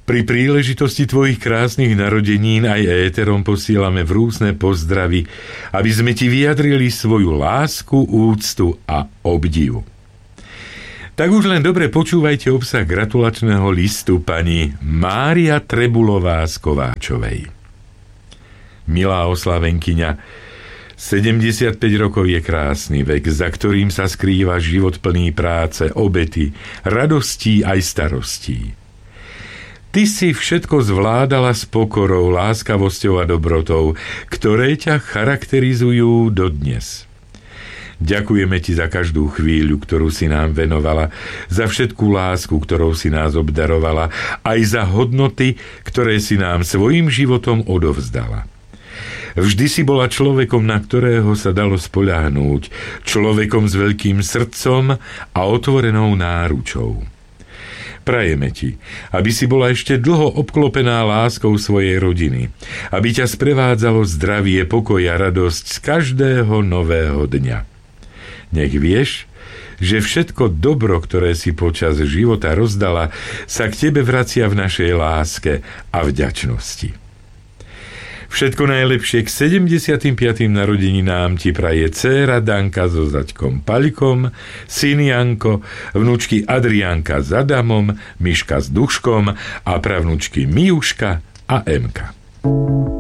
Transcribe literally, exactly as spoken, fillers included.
Pri príležitosti tvojich krásnych narodenín aj éterom posielame vrúcne pozdravy, aby sme ti vyjadrili svoju lásku, úctu a obdiv. Tak už len dobre počúvajte obsah gratulačného listu pani Mária Trebulová z Kováčovej. Milá oslavenkyňa, sedemdesiatpäť rokov je krásny vek, za ktorým sa skrýva život plný práce, obety, radostí aj starostí. Ty si všetko zvládala s pokorou, láskavosťou a dobrotou, ktoré ťa charakterizujú dodnes. Ďakujeme ti za každú chvíľu, ktorú si nám venovala, za všetkú lásku, ktorou si nás obdarovala, aj za hodnoty, ktoré si nám svojim životom odovzdala. Vždy si bola človekom, na ktorého sa dalo spoľahnúť, človekom s veľkým srdcom a otvorenou náručou. Prajeme ti, aby si bola ešte dlho obklopená láskou svojej rodiny, aby ťa sprevádzalo zdravie, pokoj a radosť z každého nového dňa. Nech vieš, že všetko dobro, ktoré si počas života rozdala, sa k tebe vracia v našej láske a vďačnosti. Všetko najlepšie k sedemdesiatym piatym narodeninám ti praje dcéra Danka so zaťkom Palikom, syn Janko, vnúčky Adriánka s Adamom, Miška s Duškom a pravnúčky Mijuška a Emka.